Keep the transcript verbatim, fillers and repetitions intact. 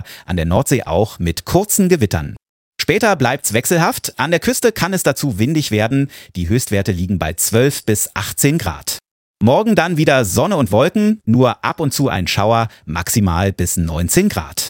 an der Nordsee auch mit kurzen Gewittern. Später bleibt's wechselhaft. An der Küste kann es dazu windig werden. Die Höchstwerte liegen bei zwölf bis achtzehn Grad. Morgen dann wieder Sonne und Wolken, nur ab und zu ein Schauer, maximal bis neunzehn Grad.